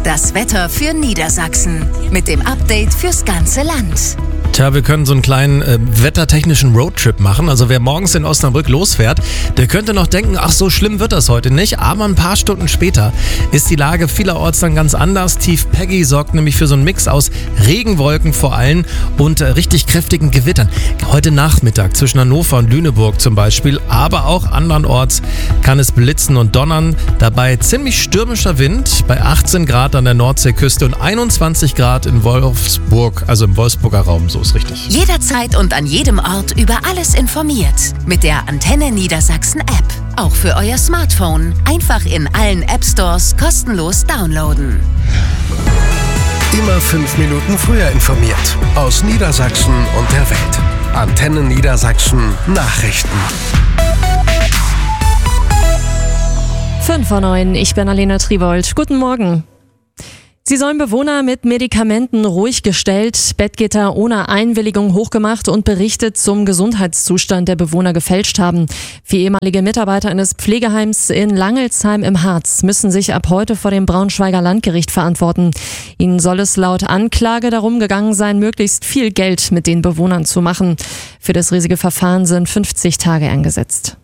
Das Wetter für Niedersachsen mit dem Update fürs ganze Land. Tja, wir können so einen kleinen wettertechnischen Roadtrip machen. Also wer morgens in Osnabrück losfährt, der könnte noch denken, ach so schlimm wird das heute nicht. Aber ein paar Stunden später ist die Lage vielerorts dann ganz anders. Tief Peggy sorgt nämlich für so einen Mix aus Regenwolken vor allem und richtig kräftigen Gewittern. Heute Nachmittag zwischen Hannover und Lüneburg zum Beispiel, aber auch andernorts kann es blitzen und donnern. Dabei ziemlich stürmischer Wind bei 18 Grad an der Nordseeküste und 21 Grad in Wolfsburg, also im Wolfsburger Raum. So ist richtig. Jederzeit und an jedem Ort über alles informiert. Mit der Antenne Niedersachsen App. Auch für euer Smartphone. Einfach in allen App-Stores kostenlos downloaden. Immer 5 Minuten früher informiert. Aus Niedersachsen und der Welt. Antenne Niedersachsen Nachrichten. 5:09, ich bin Alena Tribold. Guten Morgen. Sie sollen Bewohner mit Medikamenten ruhig gestellt, Bettgitter ohne Einwilligung hochgemacht und Berichte zum Gesundheitszustand der Bewohner gefälscht haben. 4 ehemalige Mitarbeiter eines Pflegeheims in Langelsheim im Harz müssen sich ab heute vor dem Braunschweiger Landgericht verantworten. Ihnen soll es laut Anklage darum gegangen sein, möglichst viel Geld mit den Bewohnern zu machen. Für das riesige Verfahren sind 50 Tage angesetzt.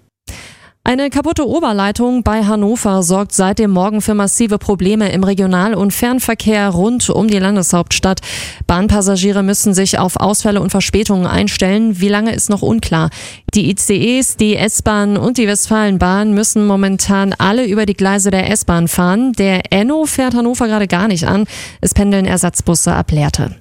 Eine kaputte Oberleitung bei Hannover sorgt seit dem Morgen für massive Probleme im Regional- und Fernverkehr rund um die Landeshauptstadt. Bahnpassagiere müssen sich auf Ausfälle und Verspätungen einstellen. Wie lange ist noch unklar. Die ICEs, die S-Bahn und die Westfalenbahn müssen momentan alle über die Gleise der S-Bahn fahren. Der Enno fährt Hannover gerade gar nicht an. Es pendeln Ersatzbusse ab Lehrte.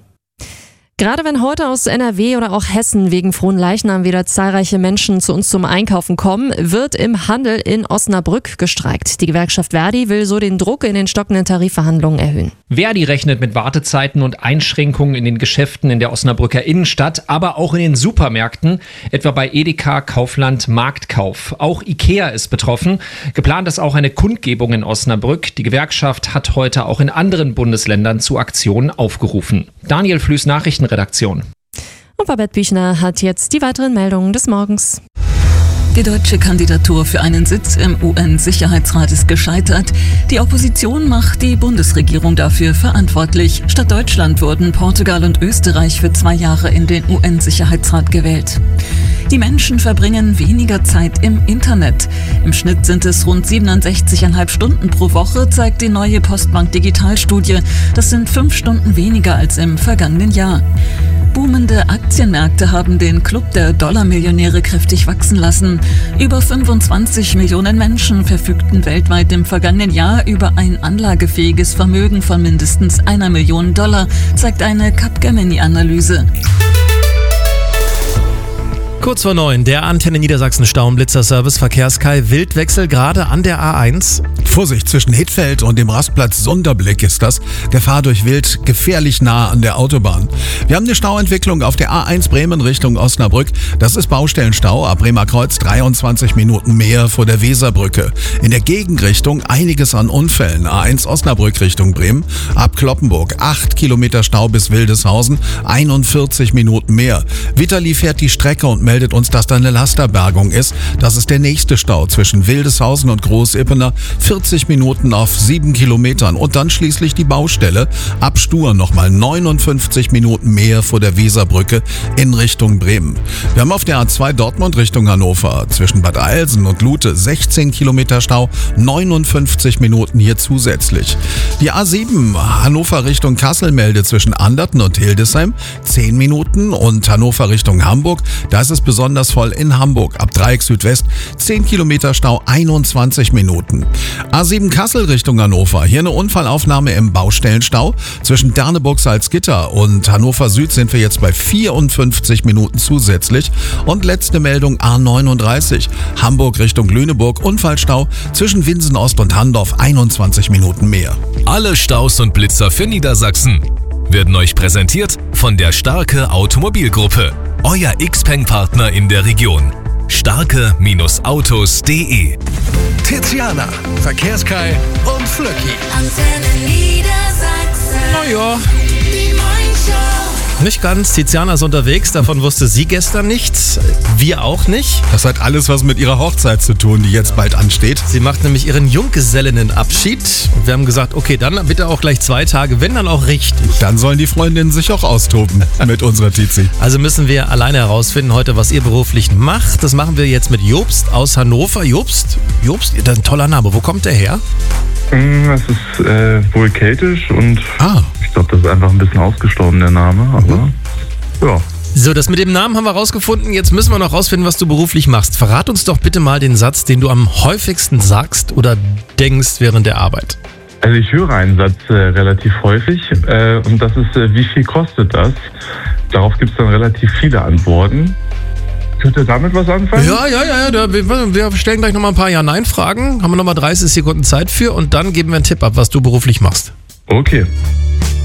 Gerade wenn heute aus NRW oder auch Hessen wegen Fronleichnam wieder zahlreiche Menschen zu uns zum Einkaufen kommen, wird im Handel in Osnabrück gestreikt. Die Gewerkschaft Verdi will so den Druck in den stockenden Tarifverhandlungen erhöhen. Verdi rechnet mit Wartezeiten und Einschränkungen in den Geschäften in der Osnabrücker Innenstadt, aber auch in den Supermärkten, etwa bei Edeka, Kaufland, Marktkauf. Auch Ikea ist betroffen. Geplant ist auch eine Kundgebung in Osnabrück. Die Gewerkschaft hat heute auch in anderen Bundesländern zu Aktionen aufgerufen. Daniel Flüß, Nachrichtenredaktion. Und Babette Büchner hat jetzt die weiteren Meldungen des Morgens. Die deutsche Kandidatur für einen Sitz im UN-Sicherheitsrat ist gescheitert. Die Opposition macht die Bundesregierung dafür verantwortlich. Statt Deutschland wurden Portugal und Österreich für 2 Jahre in den UN-Sicherheitsrat gewählt. Die Menschen verbringen weniger Zeit im Internet. Im Schnitt sind es rund 67,5 Stunden pro Woche, zeigt die neue Postbank-Digitalstudie. Das sind 5 Stunden weniger als im vergangenen Jahr. Boomende Aktienmärkte haben den Club der Dollarmillionäre kräftig wachsen lassen. Über 25 Millionen Menschen verfügten weltweit im vergangenen Jahr über ein anlagefähiges Vermögen von mindestens $1 Million, zeigt eine Capgemini-Analyse. Kurz vor 9, der Antenne Niedersachsen Stauenblitzer-Service Verkehrskai Wildwechsel gerade an der A1. Vorsicht, zwischen Hittfeld und dem Rastplatz Sonderblick ist das. Gefahr durch Wild gefährlich nah an der Autobahn. Wir haben eine Stauentwicklung auf der A1 Bremen Richtung Osnabrück. Das ist Baustellenstau ab Bremer Kreuz, 23 Minuten mehr vor der Weserbrücke. In der Gegenrichtung einiges an Unfällen. A1 Osnabrück Richtung Bremen ab Cloppenburg, 8 Kilometer Stau bis Wildeshausen, 41 Minuten mehr. Vitali fährt die Strecke und meldet uns, dass da eine Lasterbergung ist. Das ist der nächste Stau zwischen Wildeshausen und Großippener. 40 Minuten auf 7 Kilometern. Und dann schließlich die Baustelle. Ab Stur nochmal 59 Minuten mehr vor der Weserbrücke in Richtung Bremen. Wir haben auf der A2 Dortmund Richtung Hannover zwischen Bad Eilsen und Lute 16 Kilometer Stau. 59 Minuten hier zusätzlich. Die A7 Hannover Richtung Kassel meldet zwischen Anderten und Hildesheim 10 Minuten. Und Hannover Richtung Hamburg, da ist es besonders voll in Hamburg. Ab Dreieck Südwest 10 Kilometer Stau, 21 Minuten. A7 Kassel Richtung Hannover. Hier eine Unfallaufnahme im Baustellenstau. Zwischen Derneburg-Salzgitter und Hannover Süd sind wir jetzt bei 54 Minuten zusätzlich. Und letzte Meldung A39. Hamburg Richtung Lüneburg. Unfallstau zwischen Winsen Ost und Handorf 21 Minuten mehr. Alle Staus und Blitzer für Niedersachsen werden euch präsentiert von der Starke Automobilgruppe. Euer Xpeng-Partner in der Region. Starke-Autos.de. Tiziana, Verkehrskai und Flöcki. Antenne Niedersachsen. Na ja. Die Morningshow. Nicht ganz. Tiziana ist unterwegs, davon wusste sie gestern nichts. Wir auch nicht. Das hat alles was mit ihrer Hochzeit zu tun, die jetzt bald ansteht. Sie macht nämlich ihren Junggesellinnenabschied. Und wir haben gesagt, okay, dann bitte auch gleich 2 Tage, wenn dann auch richtig. Dann sollen die Freundinnen sich auch austoben mit unserer Tizi. Also müssen wir alleine herausfinden heute, was ihr beruflich macht. Das machen wir jetzt mit Jobst aus Hannover. Jobst, das ist ein toller Name. Wo kommt der her? Das ist wohl keltisch und ich glaube, das ist einfach ein bisschen ausgestorben, der Name. Aber ja. So, das mit dem Namen haben wir rausgefunden. Jetzt müssen wir noch rausfinden, was du beruflich machst. Verrat uns doch bitte mal den Satz, den du am häufigsten sagst oder denkst während der Arbeit. Also ich höre einen Satz relativ häufig und das ist, wie viel kostet das? Darauf gibt es dann relativ viele Antworten. Könnt ihr damit was anfangen? Ja. Wir stellen gleich nochmal ein paar Ja-Nein-Fragen. Haben wir nochmal 30 Sekunden Zeit für und dann geben wir einen Tipp ab, was du beruflich machst. Okay.